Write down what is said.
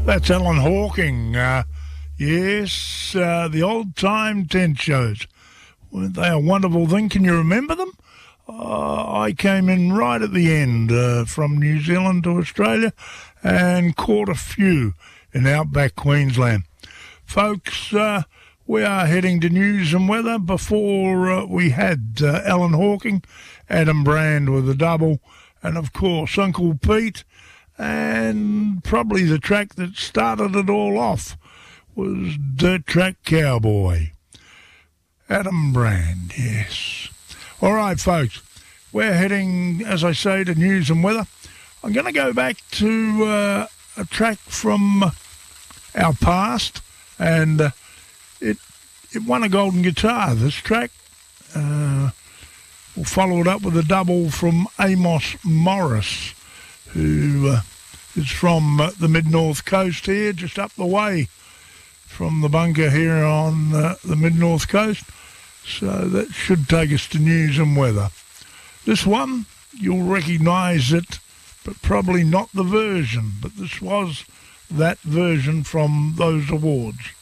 That's Alan Hawking. Yes, the old-time tent shows. Weren't they a wonderful thing? Can you remember them? I came in right at the end from New Zealand to Australia and caught a few in outback Queensland. Folks, we are heading to news and weather. Before we had Alan Hawking, Adam Brand with a double, and of course Uncle Pete, and probably the track that started it all off was Dirt Track Cowboy. Adam Brand, yes. All right, folks, we're heading, as I say, to news and weather. I'm going to go back to a track from our past, and it won a golden guitar, this track. We'll follow it up with a double from Amos Morris, who is from the mid-north coast here, just up the way from the bunker here on the mid-north coast. So that should take us to news and weather. This one, you'll recognise it, but probably not the version. But this was that version from those awards.